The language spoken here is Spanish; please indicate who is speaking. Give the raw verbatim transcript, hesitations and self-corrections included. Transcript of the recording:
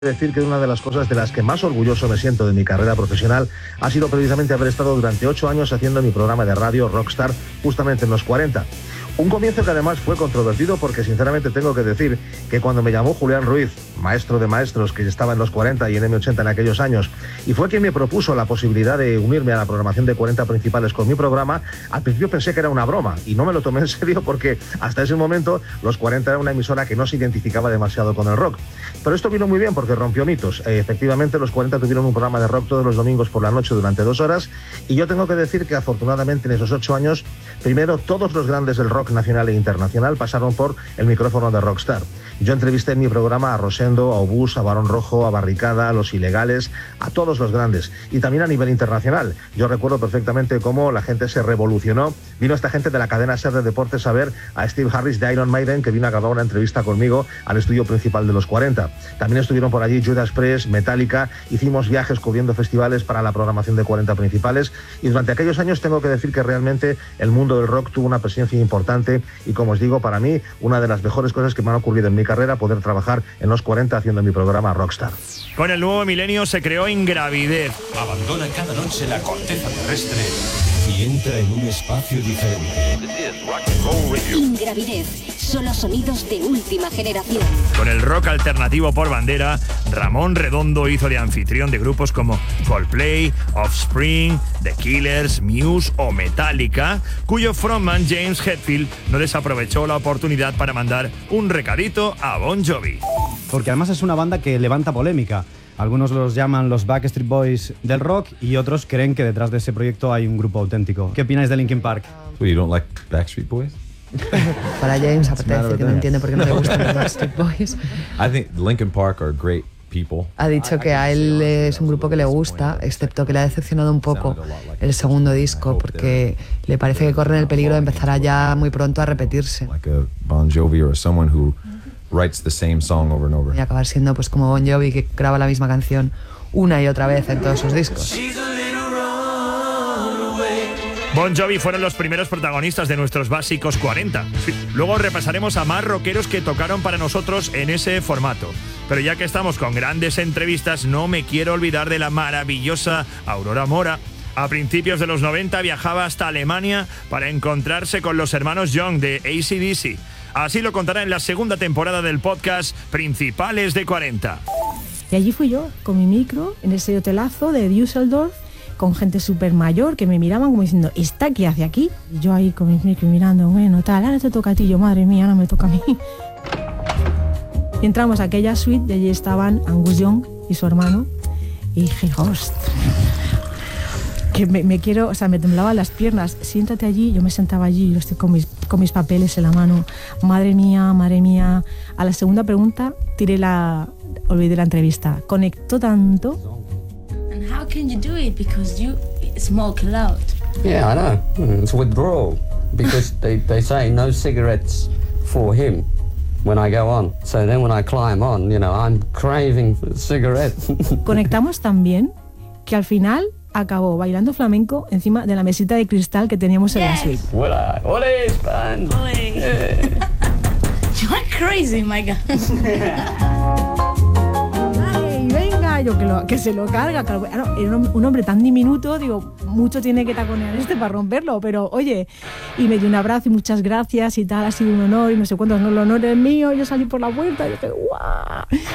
Speaker 1: Decir que una de las cosas de las que más orgulloso me siento de mi carrera profesional ha sido precisamente haber estado durante ocho años haciendo mi programa de radio Rockstar justamente en los cuarenta. Un comienzo que además fue controvertido porque sinceramente tengo que decir que cuando me llamó Julián Ruiz, maestro de maestros que estaba en los cuarenta y en eme ochenta en aquellos años, y fue quien me propuso la posibilidad de unirme a la programación de cuarenta principales con mi programa, al principio pensé que era una broma y no me lo tomé en serio porque hasta ese momento los cuarenta era una emisora que no se identificaba demasiado con el rock. Pero esto vino muy bien porque rompió mitos. Eh, efectivamente los cuarenta tuvieron un programa de rock todos los domingos por la noche durante dos horas y yo tengo que decir que afortunadamente en esos ocho años, primero todos los grandes del rock nacional e internacional pasaron por el micrófono de Rockstar. Yo entrevisté en mi programa a Rosendo, a Obús, a Barón Rojo, a Barricada, a Los Ilegales, a todos los grandes. Y también a nivel internacional. Yo recuerdo perfectamente cómo la gente se revolucionó. Vino esta gente de la cadena SER de Deportes a ver a Steve Harris de Iron Maiden, que vino a grabar una entrevista conmigo al estudio principal de los cuarenta. También estuvieron por allí Judas Priest, Metallica. Hicimos viajes cubriendo festivales para la programación de cuarenta principales. Y durante aquellos años tengo que decir que realmente el mundo del rock tuvo una presencia importante. Y como os digo, para mí, una de las mejores cosas que me han ocurrido en mi carrera, poder trabajar en los cuarenta haciendo mi programa Rockstar.
Speaker 2: Con el nuevo milenio se creó Ingravidez.
Speaker 3: Abandona cada noche la corteza terrestre y entra en un espacio diferente.
Speaker 4: Ingravidez, solo sonidos de última generación.
Speaker 2: Con el rock alternativo por bandera, Ramón Redondo hizo de anfitrión de grupos como Coldplay, Offspring, The Killers, Muse o Metallica, cuyo frontman James Hetfield no desaprovechó la oportunidad para mandar un recadito a Bon Jovi.
Speaker 5: Porque además es una banda que levanta polémica. Algunos los llaman los Backstreet Boys del rock y otros creen que detrás de ese proyecto hay un grupo auténtico. ¿Qué opináis de Linkin Park?
Speaker 6: So you don't like Backstreet Boys?
Speaker 7: Para James apetece que no entiende por qué no le gustan los Backstreet Boys.
Speaker 6: I think Linkin Park are great people.
Speaker 7: Ha dicho que a él es un grupo que le gusta, excepto que le ha decepcionado un poco el segundo disco porque le parece que corren el peligro de empezar ya muy pronto a repetirse.
Speaker 6: Like a Bon Jovi or someone who writes the same song over and over.
Speaker 7: Y acabar siendo pues como Bon Jovi, que graba la misma canción una y otra vez en todos sus discos.
Speaker 2: Bon Jovi fueron los primeros protagonistas de nuestros básicos cuarenta. Sí. Luego repasaremos a más rockeros que tocaron para nosotros en ese formato. Pero ya que estamos con grandes entrevistas, no me quiero olvidar de la maravillosa Aurora Mora. A principios de los noventa viajaba hasta Alemania para encontrarse con los hermanos Young de A C D C. Así lo contará en la segunda temporada del podcast Principales de cuarenta.
Speaker 8: Y allí fui yo, con mi micro, en ese hotelazo de Düsseldorf, con gente súper mayor que me miraban como diciendo, ¿esta qué hace aquí? Y yo ahí con mi micro mirando, bueno, tal, ahora te toca a ti. Yo, madre mía, ahora me toca a mí. Y entramos a aquella suite y allí estaban Angus Young y su hermano. Y dije, hostia, que me, me quiero, o sea, me temblaban las piernas. Siéntate allí, yo me sentaba allí, yo estoy con mis, con mis papeles en la mano. Madre mía, madre mía. A la segunda pregunta tiré la, olvidé la entrevista. Conectó tanto.
Speaker 9: And how can you do it? Because you smoke a lot.
Speaker 10: Yeah, I know. It's withdrawal because they, they say no cigarettes for him when I go on. So then when I climb on, you know, I'm craving for cigarettes.
Speaker 8: Conectamos tan bien que al final acabó bailando flamenco encima de la mesita de cristal que teníamos en yes. la suite.
Speaker 10: Hola, ole, Span.
Speaker 9: Ole. Yeah. You are crazy, my God.
Speaker 8: Ay, venga, yo que, lo, que se lo carga. Claro, era un hombre tan diminuto, digo, mucho tiene que taconear este para romperlo, pero oye, y me dio un abrazo y muchas gracias y tal, ha sido un honor y no sé cuántos, no, el honor es mío, yo salí por la puerta y dije, ¡guau!